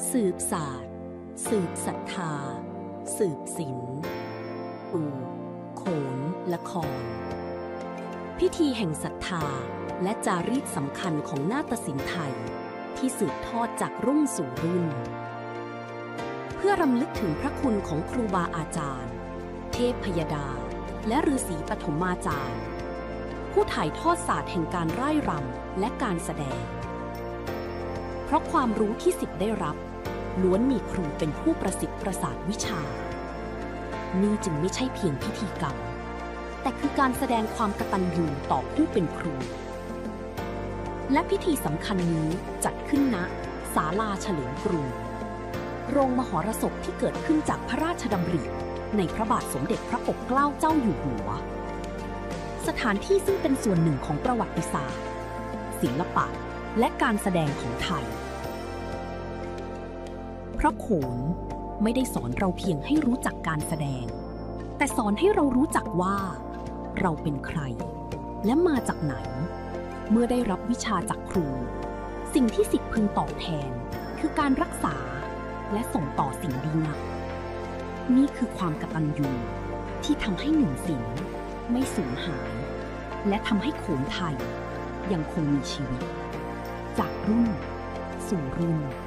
สืบศาสตร์สืบศรัทธาสืบศิลป์ปูโขนละครพิธีแห่งศรัทธาและจารีตสำคัญของนาฏศิลป์ไทยที่สืบทอดจากรุ่นสู่รุ่นเพื่อรำลึกถึงพระคุณของครูบาอาจารย์เทพพยดาและฤาษีปฐมาจารย์ผู้ถ่ายทอดศาสตร์แห่งการร่ายรำและการแสดงเพราะความรู้ที่ศิษย์ได้รับล้วนมีครูเป็นผู้ประสิทธิ์ประสาทวิชานี่จึงไม่ใช่เพียงพิธีกรรมแต่คือการแสดงความกตัญญูต่อผู้เป็นครูและพิธีสำคัญนี้จัดขึ้นณศาลาเฉลิมกรุงโรงมหรสพที่เกิดขึ้นจากพระราชดำริในพระบาทสมเด็จพระปกเกล้าเจ้าอยู่หัวสถานที่ซึ่งเป็นส่วนหนึ่งของประวัติศาสตร์ศิลปะและการแสดงของไทยพระโขนไม่ได้สอนเราเพียงให้รู้จักการแสดงแต่สอนให้เรารู้จักว่าเราเป็นใครและมาจากไหนเมื่อได้รับวิชาจากครูสิ่งที่ศิษย์พึงตอบแทนคือการรักษาและส่งต่อสิ่งดีงามนี่คือความกตัญญูที่ทำให้หนึ่งศิลป์ไม่สูญหายและทำให้โขนไทยยังคงมีชีวิตจากรุ่นสู่รุ่น